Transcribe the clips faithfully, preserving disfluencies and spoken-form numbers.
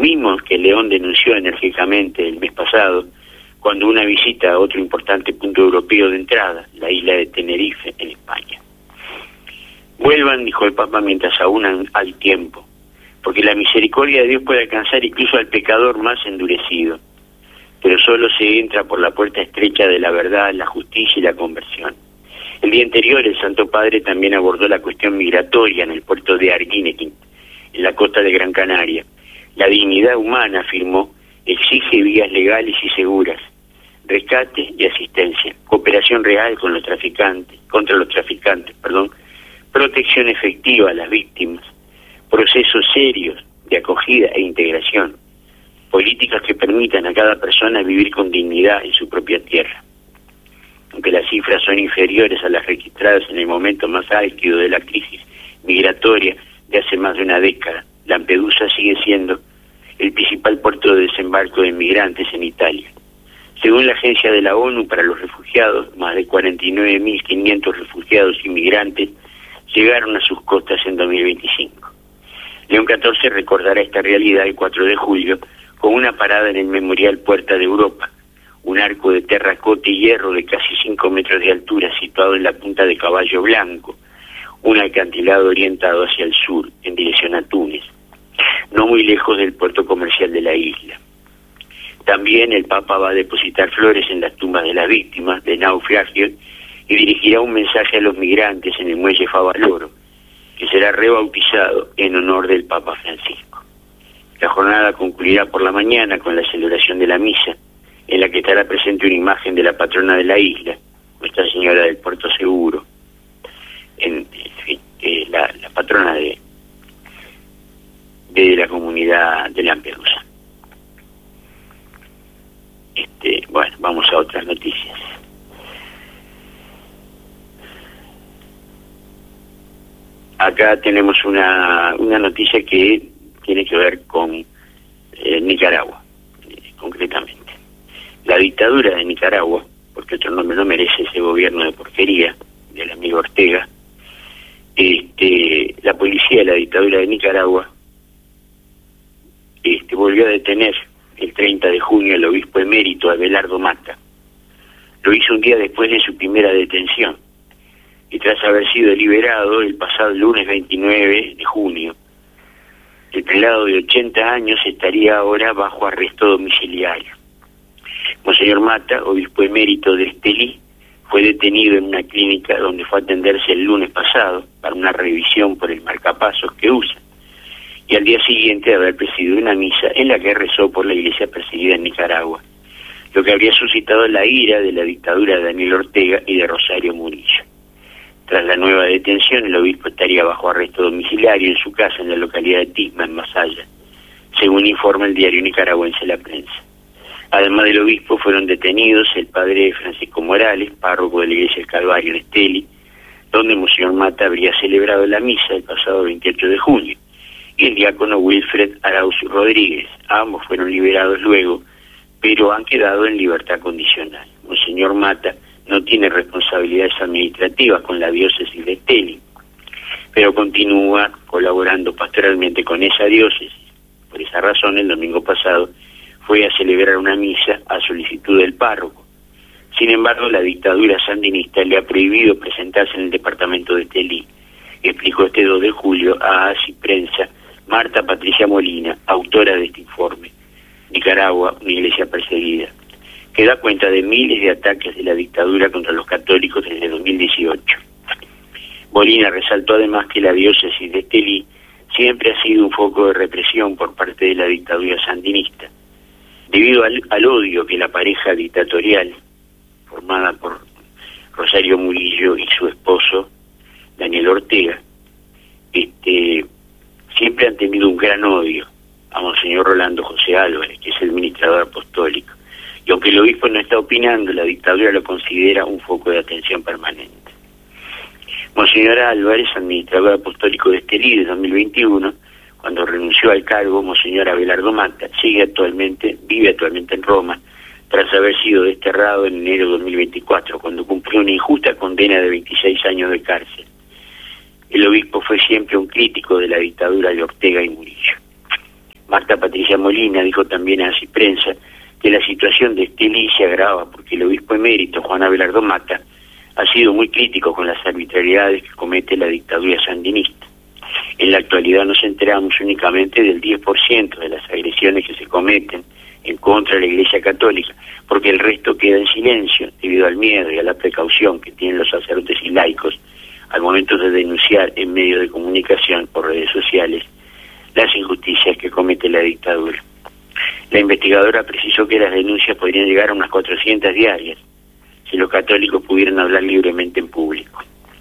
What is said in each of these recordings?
mismos que León denunció enérgicamente el mes pasado, cuando una visita a otro importante punto europeo de entrada, la isla de Tenerife, en España. Vuelvan, dijo el Papa, mientras aún hay tiempo, porque la misericordia de Dios puede alcanzar incluso al pecador más endurecido, pero solo se entra por la puerta estrecha de la verdad, la justicia y la conversión. El día anterior, el Santo Padre también abordó la cuestión migratoria en el puerto de Arguineguín, en la costa de Gran Canaria. La dignidad humana, afirmó, exige vías legales y seguras, rescate y asistencia, cooperación real con los traficantes, contra los traficantes, perdón, protección efectiva a las víctimas, procesos serios de acogida e integración, políticas que permitan a cada persona vivir con dignidad en su propia tierra. Aunque las cifras son inferiores a las registradas en el momento más álgido de la crisis migratoria de hace más de una década, Lampedusa sigue siendo el principal puerto de desembarco de migrantes en Italia. Según la Agencia de la ONU para los Refugiados, más de cuarenta y nueve mil quinientos refugiados y migrantes llegaron a sus costas en dos mil veinticinco. León catorce recordará esta realidad el cuatro de julio con una parada en el Memorial Puerta de Europa, un arco de terracota y hierro de casi cinco metros de altura situado en la punta de Caballo Blanco, un acantilado orientado hacia el sur, en dirección a Túnez, no muy lejos del puerto comercial de la isla. También el Papa va a depositar flores en las tumbas de las víctimas de naufragio y dirigirá un mensaje a los migrantes en el muelle Favaloro, que será rebautizado en honor del Papa Francisco. La jornada concluirá por la mañana con la celebración de la misa, en la que estará presente una imagen de la patrona de la isla, Nuestra Señora del Puerto Seguro, en, en fin, eh, la, la patrona de, de la comunidad de Lampedusa. Este, bueno, vamos a otras noticias. Acá tenemos una, una noticia que tiene que ver con eh, Nicaragua, eh, concretamente. La dictadura de Nicaragua, porque otro nombre no merece ese gobierno de porquería del amigo Ortega, este, la policía de la dictadura de Nicaragua este, volvió a detener el treinta de junio al obispo emérito Abelardo Mata. Lo hizo un día después de su primera detención, y tras haber sido liberado el pasado lunes veintinueve de junio, el prelado de ochenta años estaría ahora bajo arresto domiciliario. Monseñor Mata, obispo emérito de Estelí, fue detenido en una clínica donde fue a atenderse el lunes pasado para una revisión por el marcapasos que usa, y al día siguiente de haber presidido una misa en la que rezó por la iglesia perseguida en Nicaragua, lo que habría suscitado la ira de la dictadura de Daniel Ortega y de Rosario Murillo. Tras la nueva detención, el obispo estaría bajo arresto domiciliario en su casa en la localidad de Tisma, en Masaya, según informa el diario nicaragüense La Prensa. Además del obispo, fueron detenidos el padre Francisco Morales, párroco de la iglesia del Calvario en Estelí, donde Monseñor Mata habría celebrado la misa el pasado veintiocho de junio, y el diácono Wilfred Arauz Rodríguez. Ambos fueron liberados luego, pero han quedado en libertad condicional. Monseñor Mata no tiene responsabilidades administrativas con la diócesis de Estelí, pero continúa colaborando pastoralmente con esa diócesis. Por esa razón, el domingo pasado fue a celebrar una misa a solicitud del párroco. Sin embargo, la dictadura sandinista le ha prohibido presentarse en el departamento de Estelí, explicó este dos de julio a Así Prensa Marta Patricia Molina, autora de este informe, Nicaragua, una iglesia perseguida, que da cuenta de miles de ataques de la dictadura contra los católicos desde dos mil dieciocho. Molina resaltó además que la diócesis de Estelí siempre ha sido un foco de represión por parte de la dictadura sandinista, debido al, al odio que la pareja dictatorial, formada por Rosario Murillo y su esposo, Daniel Ortega, este, siempre han tenido un gran odio a Monseñor Rolando José Álvarez, que es el administrador apostólico. Y aunque el obispo no está opinando, la dictadura lo considera un foco de atención permanente. Monseñor Álvarez, administrador apostólico de Estelí de dos mil veintiuno, cuando renunció al cargo, Monseñor Abelardo Mata sigue actualmente, vive actualmente en Roma, tras haber sido desterrado en enero de dos mil veinticuatro, cuando cumplió una injusta condena de veintiséis años de cárcel. El obispo fue siempre un crítico de la dictadura de Ortega y Murillo. Marta Patricia Molina dijo también a Así Prensa que la situación de Estelí se agrava porque el obispo emérito Juan Abelardo Mata ha sido muy crítico con las arbitrariedades que comete la dictadura sandinista. En la actualidad nos enteramos únicamente del diez por ciento de las agresiones que se cometen en contra de la Iglesia Católica, porque el resto queda en silencio debido al miedo y a la precaución que tienen los sacerdotes y laicos al momento de denunciar en medios de comunicación o redes sociales las injusticias que comete la dictadura. La investigadora precisó que las denuncias podrían llegar a unas cuatrocientas diarias si los católicos pudieran hablar libremente en público.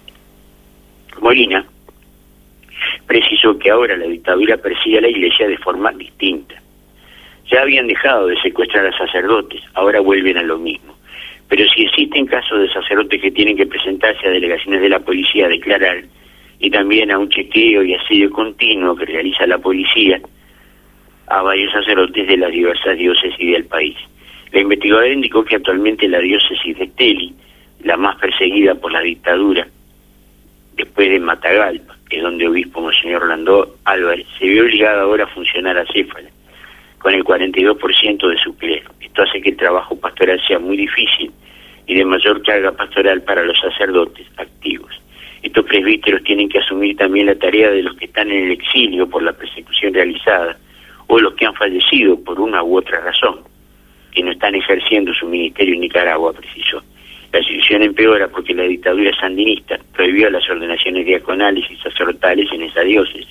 Molina precisó que ahora la dictadura persigue a la Iglesia de forma distinta. Ya habían dejado de secuestrar a sacerdotes, ahora vuelven a lo mismo. Pero si existen casos de sacerdotes que tienen que presentarse a delegaciones de la policía a declarar, y también a un chequeo y asedio continuo que realiza la policía a varios sacerdotes de las diversas diócesis del país. La investigadora indicó que actualmente la diócesis de Estelí, la más perseguida por la dictadura, después de Matagalpa, que es donde obispo Monseñor Orlando Álvarez, se ve obligada ahora a funcionar acéfala, con el cuarenta y dos por ciento de su clero. Esto hace que el trabajo pastoral sea muy difícil y de mayor carga pastoral para los sacerdotes activos. Estos presbíteros tienen que asumir también la tarea de los que están en el exilio por la persecución realizada, o los que han fallecido por una u otra razón, que no están ejerciendo su ministerio en Nicaragua, precisó. La situación empeora porque la dictadura sandinista prohibió las ordenaciones diaconales y sacerdotales en esa diócesis.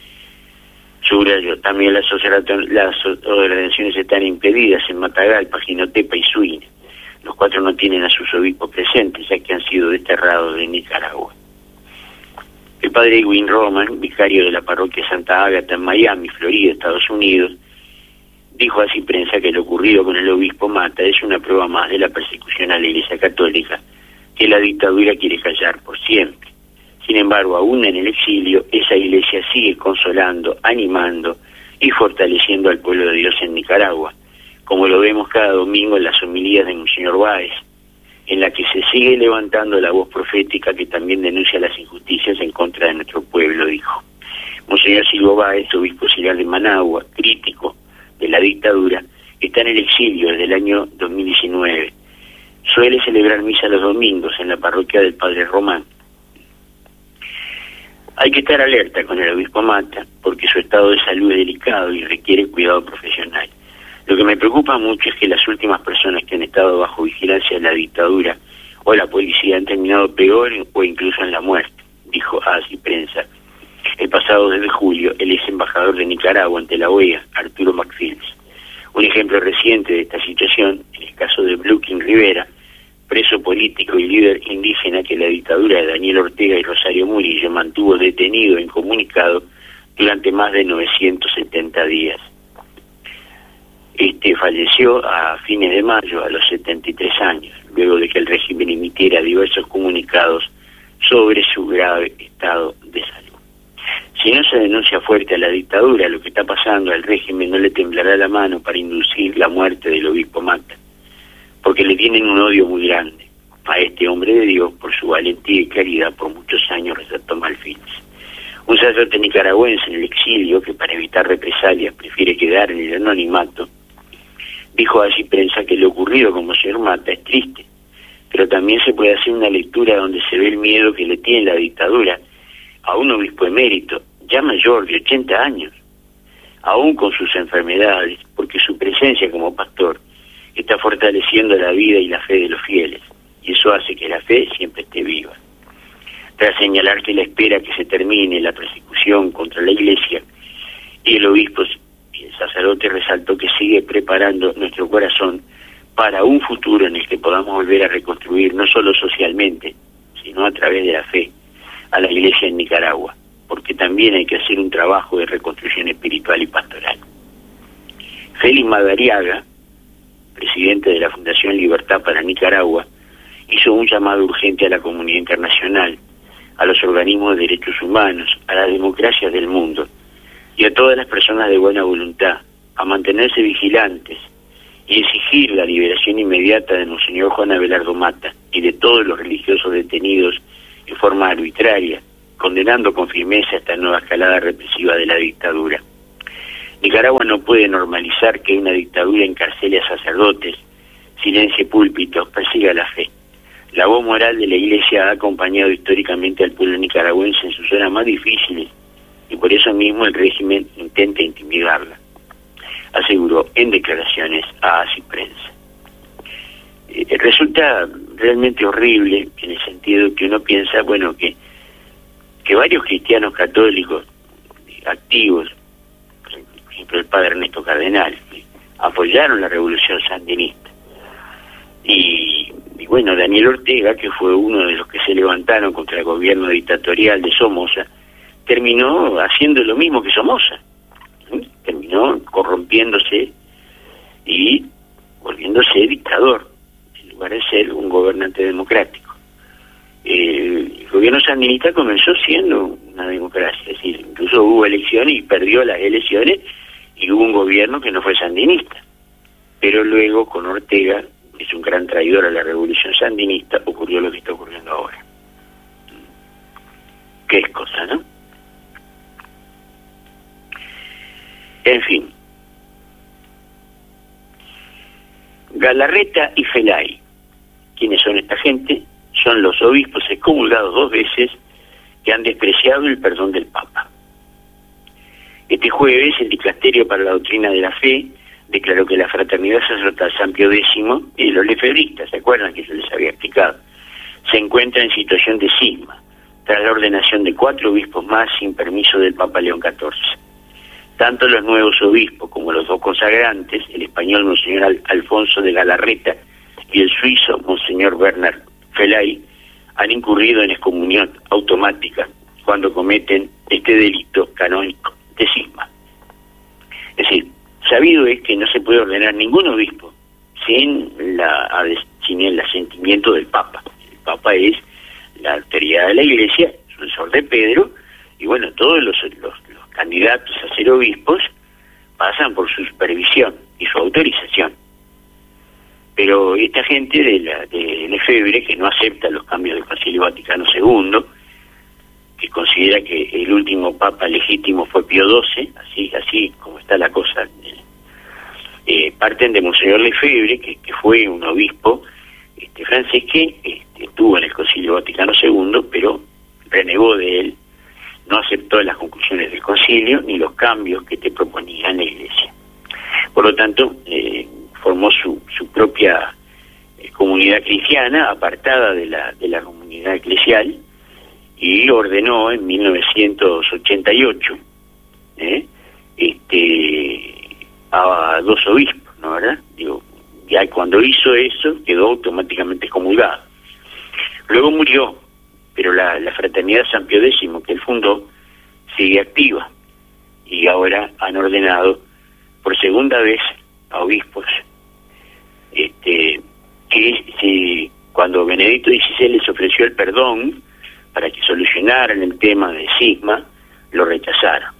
Subrayó, también las, las ordenaciones están impedidas en Matagalpa, Jinotepa y Suine. Los cuatro no tienen a sus obispos presentes, ya que han sido desterrados de Nicaragua. El padre Edwin Roman, vicario de la parroquia Santa Ágata en Miami, Florida, Estados Unidos, dijo Así Prensa que lo ocurrido con el obispo Mata es una prueba más de la persecución a la Iglesia Católica, que la dictadura quiere callar por siempre. Sin embargo, aún en el exilio, esa Iglesia sigue consolando, animando y fortaleciendo al pueblo de Dios en Nicaragua, como lo vemos cada domingo en las homilías de Monseñor Báez, en la que se sigue levantando la voz profética que también denuncia las injusticias en contra de nuestro pueblo, dijo. Monseñor Silvo Báez, obispo auxiliar de Managua, crítico de la dictadura, está en el exilio desde el año dos mil diecinueve. Suele celebrar misa los domingos en la parroquia del Padre Román. Hay que estar alerta con el obispo Mata, porque su estado de salud es delicado y requiere cuidado profesional. Lo que me preocupa mucho es que las últimas personas que han estado bajo vigilancia de la dictadura o la policía han terminado peor o incluso en la muerte, dijo Así Prensa. El pasado dos de julio, el ex embajador de Nicaragua ante la O E A, Arturo Macfields. Un ejemplo reciente de esta situación, en el caso de Blukin Rivera, preso político y líder indígena que la dictadura de Daniel Ortega y Rosario Murillo mantuvo detenido e incomunicado durante más de novecientos setenta días. Este falleció a fines de mayo a los setenta y tres años, luego de que el régimen emitiera diversos comunicados sobre su grave estado de salud. Si no se denuncia fuerte a la dictadura, lo que está pasando al régimen no le temblará la mano para inducir la muerte del obispo Mata, porque le tienen un odio muy grande a este hombre de Dios por su valentía y claridad por muchos años, resaltó Malfils. Un sacerdote nicaragüense en el exilio, que para evitar represalias prefiere quedar en el anonimato, dijo Así Prensa que lo ocurrido con Monseñor Mata es triste, pero también se puede hacer una lectura donde se ve el miedo que le tiene la dictadura a un obispo emérito, ya mayor de ochenta años, aún con sus enfermedades, porque su presencia como pastor está fortaleciendo la vida y la fe de los fieles, y eso hace que la fe siempre esté viva. Tras señalar que la espera que se termine la persecución contra la Iglesia, y el obispo y el sacerdote resaltó que sigue preparando nuestro corazón para un futuro en el que podamos volver a reconstruir, no solo socialmente, sino a través de la fe, a la Iglesia en Nicaragua, porque también hay que hacer un trabajo de reconstrucción espiritual y pastoral. Félix Madariaga, presidente de la Fundación Libertad para Nicaragua, hizo un llamado urgente a la comunidad internacional, a los organismos de derechos humanos, a las democracias del mundo y a todas las personas de buena voluntad a mantenerse vigilantes y exigir la liberación inmediata de Monseñor Juan Abelardo Mata y de todos los religiosos detenidos en forma arbitraria, condenando con firmeza esta nueva escalada represiva de la dictadura. Nicaragua no puede normalizar que una dictadura encarcele a sacerdotes, silencie púlpitos, persiga la fe. La voz moral de la Iglesia ha acompañado históricamente al pueblo nicaragüense en sus zonas más difíciles y por eso mismo el régimen intenta intimidarla, aseguró en declaraciones a Así Prensa. Eh, resulta realmente horrible en el sentido que uno piensa, bueno, que, que varios cristianos católicos activos, por ejemplo el padre Ernesto Cardenal, apoyaron la revolución sandinista. Y, y bueno, Daniel Ortega, que fue uno de los que se levantaron contra el gobierno dictatorial de Somoza, terminó haciendo lo mismo que Somoza. ¿Sí? Terminó corrompiéndose y volviéndose dictador, en lugar de ser un gobernante democrático. Eh, el gobierno sandinista comenzó siendo una democracia, es decir, incluso hubo elecciones y perdió las elecciones y hubo un gobierno que no fue sandinista. Pero luego, con Ortega, que es un gran traidor a la revolución sandinista, ocurrió lo que está ocurriendo ahora. ¿Qué es cosa, no? En fin. Galarreta y Felay. ¿Quiénes son esta gente? Son los obispos excomulgados dos veces que han despreciado el perdón del Papa. Este jueves, el Dicasterio para la Doctrina de la Fe declaró que la Fraternidad Sacerdotal San Pío décimo y los lefebristas, ¿se acuerdan que yo les había explicado?, se encuentra en situación de cisma, tras la ordenación de cuatro obispos más sin permiso del Papa León catorce. Tanto los nuevos obispos como los dos consagrantes, el español Monseñor Al Alfonso de Galarreta y el suizo Monseñor Bernard Felay, han incurrido en excomunión automática cuando cometen este delito canónico de cisma. Es decir, sabido es que no se puede ordenar ningún obispo sin, la, sin el asentimiento del Papa. El Papa es la autoridad de la Iglesia, sucesor de Pedro, y bueno, todos los, los, los candidatos a ser obispos pasan por su supervisión y su autorización. Pero esta gente de la de Lefebvre, que no acepta los cambios del Concilio Vaticano segundo, que considera que el último papa legítimo fue Pío doce, así así como está la cosa, eh, parten de Monseñor Lefebvre, que, que fue un obispo este, francés que este, estuvo en el Concilio Vaticano segundo, pero renegó de él, no aceptó las conclusiones del concilio ni los cambios que te proponía la Iglesia. Por lo tanto, eh, formó su, su propia eh, comunidad cristiana, apartada de la, de la comunidad eclesial, y ordenó en mil novecientos ochenta y ocho ¿eh? este, a dos obispos, ¿no verdad? Digo, ya cuando hizo eso quedó automáticamente excomulgado. Luego murió, pero la, la Fraternidad San Pío décimo, que él fundó, sigue activa, y ahora han ordenado por segunda vez a obispos, este, que si, cuando Benedicto dieciséis les ofreció el perdón para que solucionaran el tema de cisma, lo rechazaron.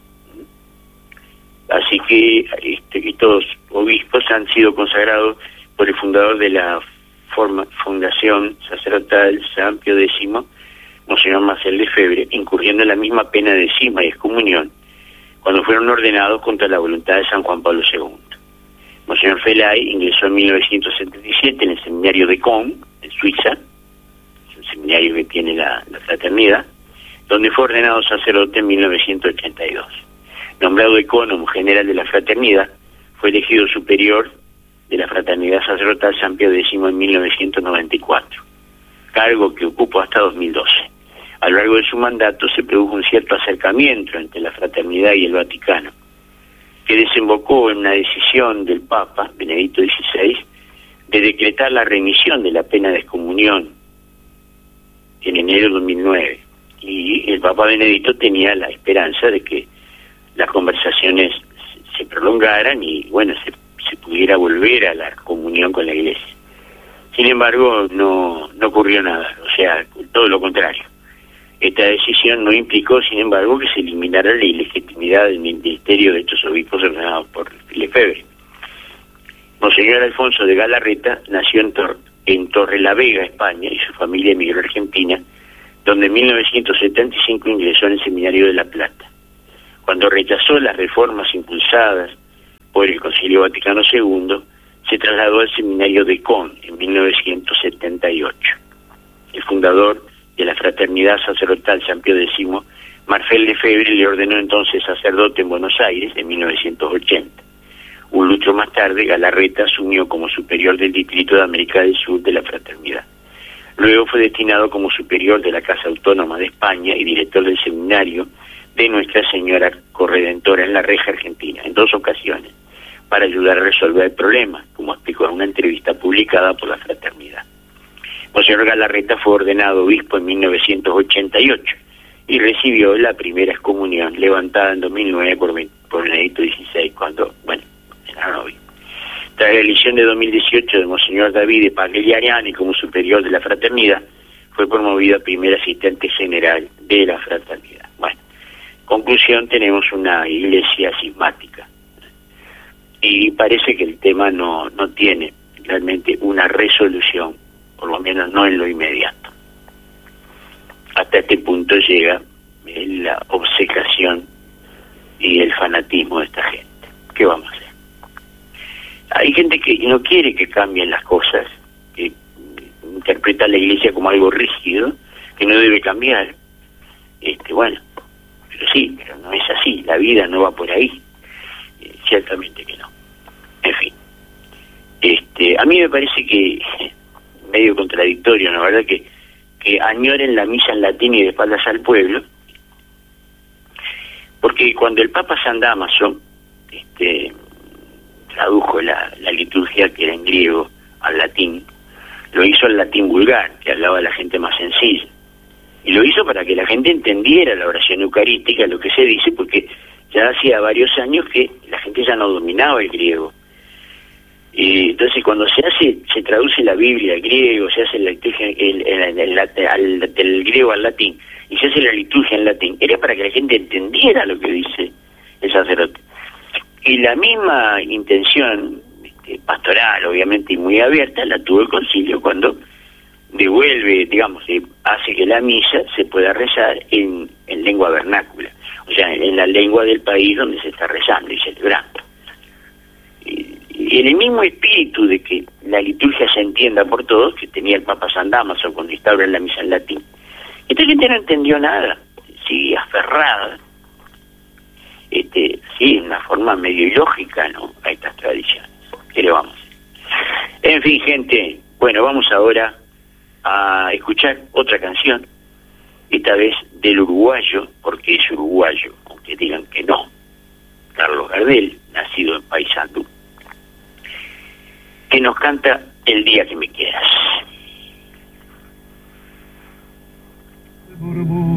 Así que este, estos obispos han sido consagrados por el fundador de la forma, Fundación Sacerdotal San Pío décimo, Monseñor Marcel Lefebvre, incurriendo en la misma pena de cisma y excomunión cuando fueron ordenados contra la voluntad de San Juan Pablo segundo. Monseñor Felay ingresó en mil novecientos setenta y siete en el seminario de Caen, en Suiza, es un seminario que tiene la, la fraternidad, donde fue ordenado sacerdote en mil novecientos ochenta y dos. Nombrado ecónomo general de la fraternidad, fue elegido superior de la Fraternidad Sacerdotal San Pío décimo en mil novecientos noventa y cuatro, cargo que ocupó hasta dos mil doce. A lo largo de su mandato se produjo un cierto acercamiento entre la fraternidad y el Vaticano, que desembocó en una decisión del Papa, Benedicto dieciséis, de decretar la remisión de la pena de excomunión en enero de dos mil nueve. Y el Papa Benedicto tenía la esperanza de que las conversaciones se prolongaran y, bueno, se, se pudiera volver a la comunión con la Iglesia. Sin embargo, no, no ocurrió nada, o sea, todo lo contrario. Esta decisión no implicó, sin embargo, que se eliminara la ilegitimidad del ministerio de estos obispos ordenados por Lefebvre. Monseñor Alfonso de Galarreta nació en, Tor en Torrelavega, España, y su familia emigró a Argentina, donde en mil novecientos setenta y cinco ingresó en el Seminario de La Plata. Cuando rechazó las reformas impulsadas por el Concilio Vaticano segundo, se trasladó al seminario de Con en mil novecientos setenta y ocho. El fundador de la Fraternidad Sacerdotal San Pío X, Marfel Lefebvre, le ordenó entonces sacerdote en Buenos Aires en mil novecientos ochenta. Un lustro más tarde, Galarreta asumió como superior del Distrito de América del Sur de la Fraternidad. Luego fue destinado como superior de la Casa Autónoma de España y director del seminario de Nuestra Señora Corredentora en La Reja, Argentina, en dos ocasiones, para ayudar a resolver el problema, como explicó en una entrevista publicada por la Fraternidad. Monseñor Galarreta fue ordenado obispo en mil novecientos ochenta y ocho y recibió la primera excomunión levantada en dos mil nueve por, por Benedicto dieciséis, cuando, bueno, era obispo. Tras la elección de dos mil dieciocho de Monseñor Davide Pagliariani como superior de la Fraternidad, fue promovido a primer asistente general de la Fraternidad. Bueno, conclusión, tenemos una iglesia cismática. Y parece que el tema no, no tiene realmente una resolución, por lo menos no en lo inmediato. Hasta este punto llega eh, la obcecación y el fanatismo de esta gente. ¿Qué vamos a hacer? Hay gente que no quiere que cambien las cosas, que interpreta a la iglesia como algo rígido, que no debe cambiar. Este, bueno, pero sí, pero no es así, la vida no va por ahí. Eh, ciertamente que no. En fin, este, a mí me parece que medio contradictorio, ¿no? ¿Verdad? Que, que añoren la misa en latín y de espaldas al pueblo, porque cuando el Papa San Dámaso este, tradujo la, la liturgia que era en griego al latín, lo hizo en latín vulgar, que hablaba a la gente más sencilla, y lo hizo para que la gente entendiera la oración eucarística, lo que se dice, porque ya hacía varios años que la gente ya no dominaba el griego. Y entonces cuando se hace, se traduce la Biblia al griego, se hace la liturgia el, el, el, el, el, del griego al latín, y se hace la liturgia en latín, era para que la gente entendiera lo que dice el sacerdote. Y la misma intención este, pastoral, obviamente, y muy abierta, la tuvo el concilio cuando devuelve, digamos, eh, hace que la misa se pueda rezar en, en lengua vernácula, o sea, en la lengua del país donde se está rezando y celebrando. Y, y en el mismo espíritu de que la liturgia se entienda por todos, que tenía el Papa San Dámaso cuando instaura la misa en latín. Esta gente no entendió nada, sigue aferrada, este, sí, en una forma medio ilógica, ¿no?, a estas tradiciones. ¿Qué le vamos a hacer? En fin, gente, bueno, vamos ahora a escuchar otra canción, esta vez del uruguayo, porque es uruguayo, aunque digan que no, Carlos Gardel, nacido en Paysandú, que nos canta El día que me quieras.